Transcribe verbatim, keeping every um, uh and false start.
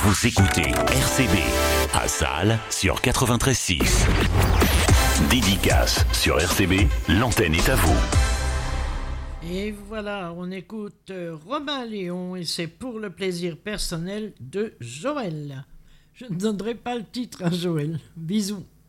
Vous écoutez R C B à Salle sur quatre-vingt-treize six. Dédicace sur R C B, l'antenne est à vous. Et voilà, on écoute Romain Léon et c'est pour le plaisir personnel de Joël. Je ne donnerai pas le titre à Joël. Bisous.